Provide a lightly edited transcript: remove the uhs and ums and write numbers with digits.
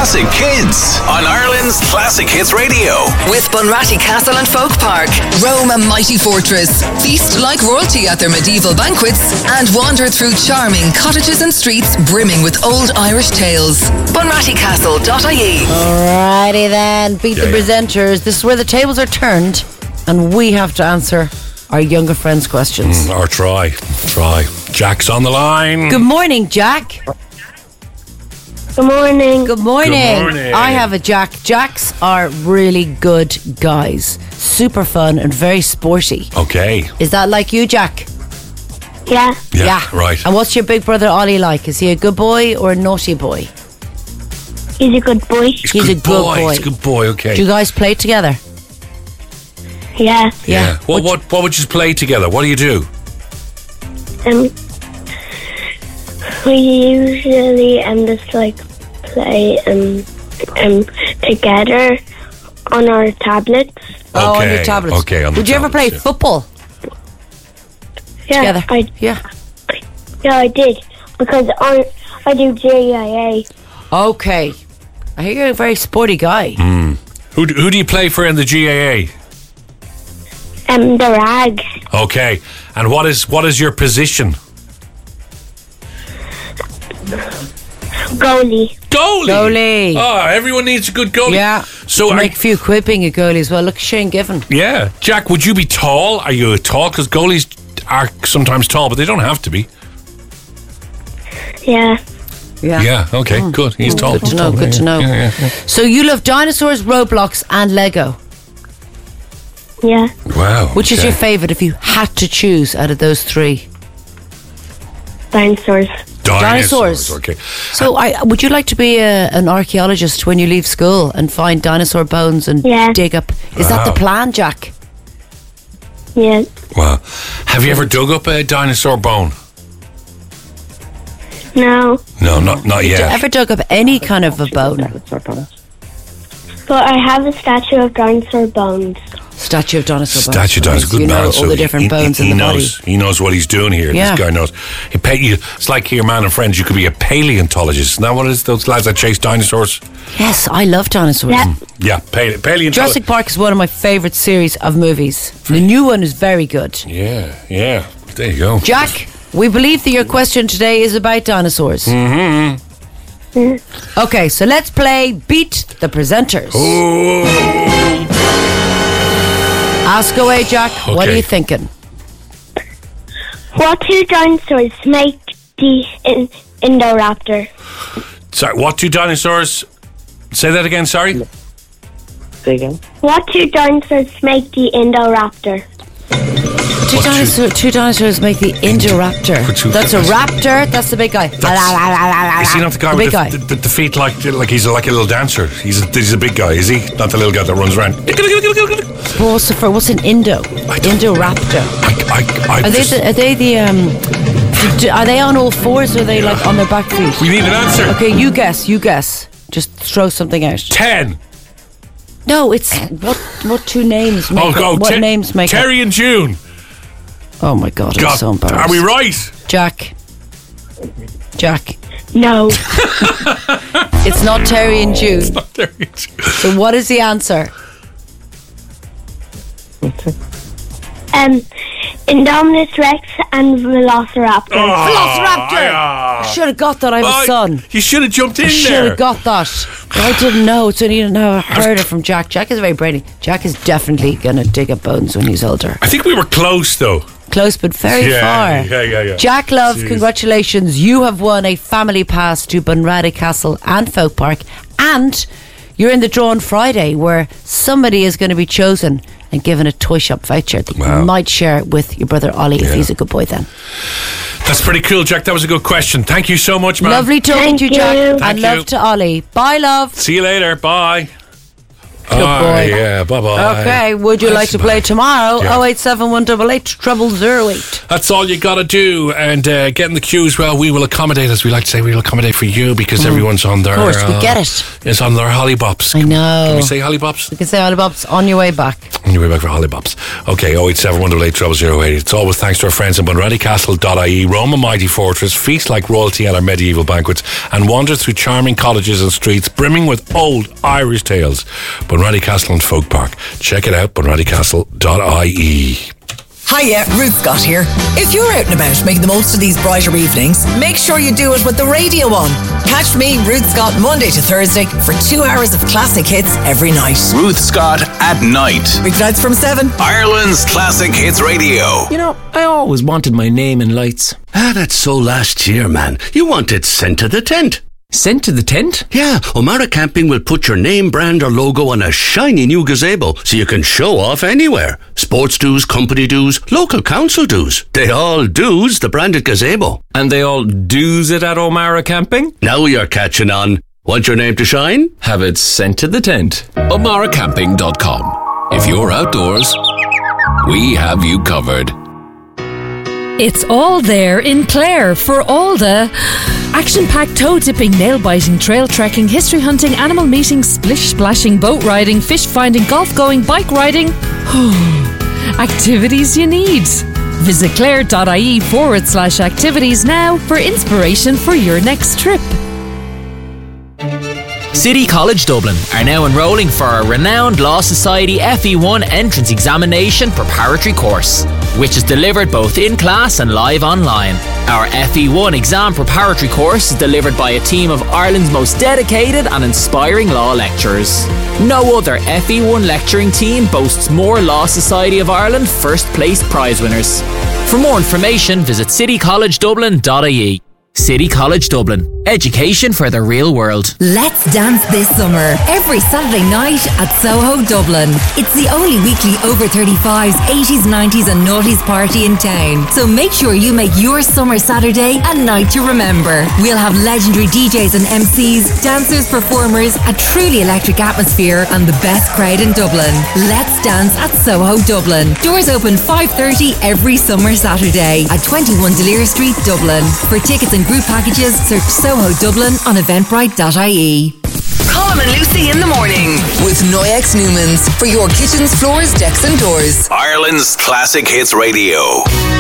Classic Kids on Ireland's Classic Hits Radio. With Bunratty Castle and Folk Park. Roam a mighty fortress. Feast like royalty at their medieval banquets. And wander through charming cottages and streets brimming with old Irish tales. BunrattyCastle.ie. Alrighty then. Beat the presenters. This is where the tables are turned and we have to answer our younger friends' questions. Or try. Jack's on the line. Good morning, Jack. Good morning. Good morning. Good morning. I have a Jack. Jacks are really good guys. Super fun and very sporty. Okay. Is that like you, Jack? Yeah. Yeah. Right. And what's your big brother Ollie like? Is he a good boy or a naughty boy? He's a good boy. He's a good boy. He's a good boy, okay. Do you guys play together? Yeah. Yeah. What would you play together? What do you do? We usually just like play together on our tablets. Oh, on your tablets. Okay, on the Would you ever play tablets, football Yeah, together? Yeah, I did because I do GIA. Okay. I hear you're a very sporty guy. Who do you play for in the GAA? The rag. Okay. And what is your position? Goalie. Goalie. Oh, everyone needs a good goalie. Yeah. So make a few quid being a goalie as well. Look, Shane Given. Yeah. Jack, would you be tall? Are you tall? Because goalies are sometimes tall, but they don't have to be. Yeah. Yeah, okay, good. He's tall. Good to know, good to know. Yeah. So you love dinosaurs, Roblox and Lego. Yeah. Wow. Which is your favourite if you had to choose out of those three? Dinosaurs. Dinosaurs. Okay. So would you like to be an archaeologist when you leave school and find dinosaur bones and dig up? Is that the plan, Jack? Yeah. Wow. Have you ever dug up a dinosaur bone? No. No, not Have yet. you ever dug up any kind of a bone? But I have a statue of dinosaur bones. Statue of dinosaur bones. Statue of dinosaur, good You know man. all So the different bones in the body. He knows what he's doing here. Yeah. This guy knows. It's like your man and friends. You could be a paleontologist. Isn't that what it is? Those lads that chase dinosaurs? Yes, I love dinosaurs. Yeah, paleontologist. Jurassic Park is one of my favourite series of movies. The new one is very good. Yeah. There you go. Jack, we believe that your question today is about dinosaurs. Mm-hmm. Okay, so let's play Beat the Presenters. Ooh. Ask away, Jack. Okay. What are you thinking? What two dinosaurs make the Indoraptor? Sorry, what two dinosaurs? Say that again, sorry? Say again. What two dinosaurs make the Indoraptor? Two dinosaurs make the Indoraptor. That's a raptor. That's the big guy. Is he not the guy big with guy? the feet like he's like a little dancer? He's a big guy, is he? Not the little guy that runs around. What's an Indo? Indoraptor. Are they on all fours or are they like on their back feet? We need an answer. Okay, you guess. Just throw something out. 10. No, it's what two names make up? What names make Terry up? and June. Oh my God, I'm so embarrassed. Are we right? Jack. No. It's not Terry and June. It's not Terry and June. So what is the answer? Indominus Rex and Velociraptor. Velociraptor! I should have got that. I have a son. You should have jumped in I should there. have got that. I didn't know. So I didn't know. I heard it from Jack. Jack is very brainy. Jack is definitely going to dig up bones when he's older. I think we were close though. Close, but very far. Yeah. Jack Love, congratulations. You have won a family pass to Bunratty Castle and Folk Park. And you're in the draw on Friday where somebody is going to be chosen and given a toy shop voucher that you might share with your brother Ollie if he's a good boy then. That's pretty cool, Jack. That was a good question. Thank you so much, man. Lovely talking to you, Jack. Thank and you. love to Ollie. Bye, love. See you later. Bye. Good boy. Yeah, bye-bye. Okay, would you like to play tomorrow? Yeah. 087 188 0008. That's all you got to do. And get in the queue as well. We will accommodate, as we like to say, we'll accommodate for you because everyone's on their... Of course, we get it. It's on their hollybops. I know. Can we say hollybops? You can say Hollybops on your way back. On your way back for hollybops. Okay, 087 188 0008. It's always thanks to our friends in bunrattycastle.ie, Rome, a mighty fortress, feast like royalty at our medieval banquets, and wander through charming cottages and streets brimming with old Irish tales. Bunratty Castle and Folk Park. Check it out, bunrattycastle.ie. Hiya, Ruth Scott here. If you're out and about making the most of these brighter evenings, make sure you do it with the radio on. Catch me, Ruth Scott, Monday to Thursday for 2 hours of classic hits every night. Ruth Scott at night. Weeknights from 7. Ireland's Classic Hits Radio. You know, I always wanted my name in lights. That's so last year, man. You wanted sent to the tent. Sent to the tent? Yeah, O'Mara Camping will put your name, brand or logo on a shiny new gazebo so you can show off anywhere. Sports dues, company dues, local council dues. They all dues the branded gazebo. And they all do's it at O'Mara Camping? Now you're catching on. Want your name to shine? Have it sent to the tent. OmaraCamping.com. If you're outdoors, we have you covered. It's all there in Clare for all the action-packed toe-dipping, nail-biting, trail trekking, history hunting, animal meeting, splish-splashing, boat riding, fish-finding, golf-going, bike riding. Activities you need. Visit clare.ie/activities now for inspiration for your next trip. City College Dublin are now enrolling for a renowned Law Society FE1 entrance examination preparatory course, which is delivered both in class and live online. Our FE1 exam preparatory course is delivered by a team of Ireland's most dedicated and inspiring law lecturers. No other FE1 lecturing team boasts more Law Society of Ireland first place prize winners. For more information, visit citycollegedublin.ie. City College Dublin. Education for the real world. Let's dance this summer. Every Saturday night at Soho Dublin. It's the only weekly over 35s, 80s, 90s and noughties party in town. So make sure you make your summer Saturday a night to remember. We'll have legendary DJs and MCs, dancers, performers, a truly electric atmosphere and the best crowd in Dublin. Let's dance at Soho Dublin. Doors open 5:30 every summer Saturday at 21 Delir Street, Dublin. For tickets and group packages, search Soho Dublin on eventbrite.ie. Colm and Lucy in the morning with Noyex Newmans for your kitchens, floors, decks and doors. Ireland's Classic Hits Radio.